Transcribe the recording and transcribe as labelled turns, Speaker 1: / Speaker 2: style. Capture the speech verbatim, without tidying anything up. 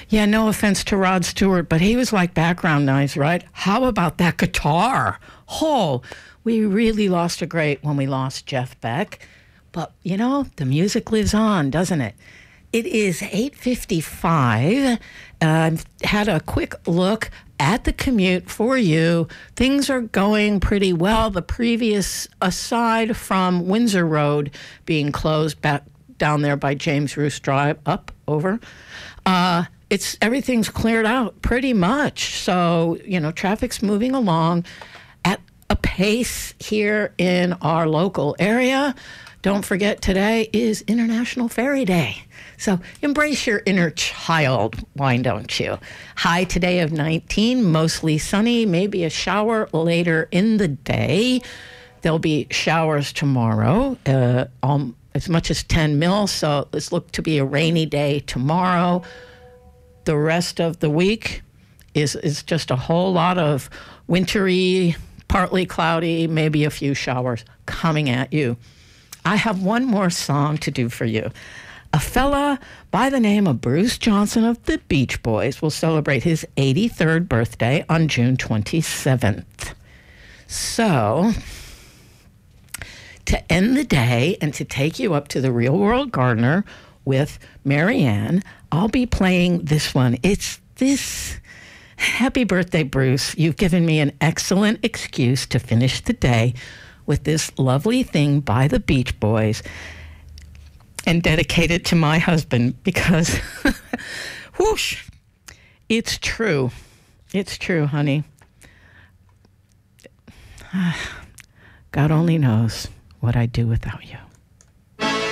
Speaker 1: Yeah, no offense to Rod Stewart, but he was like background noise, right? How about that guitar? Oh, we really lost a great when we lost Jeff Beck. But, you know, the music lives on, doesn't it? It is eight fifty-five. I've had a quick look at the commute for you. Things are going pretty well. The previous, aside from Windsor Road being closed back down there by James Roos Drive, up, over, uh, it's everything's cleared out pretty much. So, you know, traffic's moving along at a pace here in our local area. Don't forget, today is International Fairy Day. So embrace your inner child, why don't you? High today of nineteen, mostly sunny, maybe a shower later in the day. There'll be showers tomorrow, uh, um, as much as ten mils, so let's look to be a rainy day tomorrow. The rest of the week is, is just a whole lot of wintry, partly cloudy, maybe a few showers coming at you. I have one more song to do for you. A fella by the name of Bruce Johnson of the Beach Boys will celebrate his eighty-third birthday on June twenty-seventh. So, to end the day and to take you up to the Real World Gardener with Marianne, I'll be playing this one. It's this. Happy birthday, Bruce. You've given me an excellent excuse to finish the day with this lovely thing by the Beach Boys and dedicate it to my husband because, whoosh, it's true. It's true, honey. God only knows what I'd do without you.